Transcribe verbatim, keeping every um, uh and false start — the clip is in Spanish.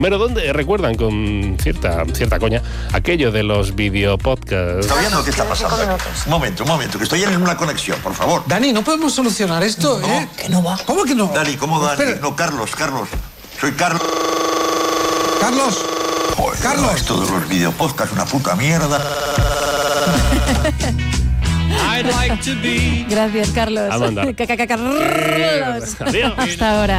Bueno, ¿dónde recuerdan con cierta cierta coña aquello de los videopodcasts? ¿Está viendo qué está pasando? Un momento, un momento, que estoy en una conexión, por favor. Dani, no podemos solucionar esto, no, ¿eh? Que no va. ¿Cómo que no? Dani, ¿cómo Dani? Espera. No, Carlos, Carlos. Soy Carlos. Carlos. Joder, Carlos. Esto de los videopodcasts, una puta mierda. Gracias, Carlos. Amanda. Carlos. Adiós. Hasta ahora.